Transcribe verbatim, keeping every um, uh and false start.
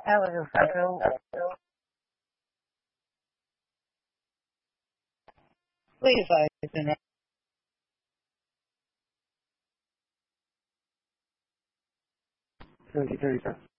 I was just wondering, please, I didn't. There you go.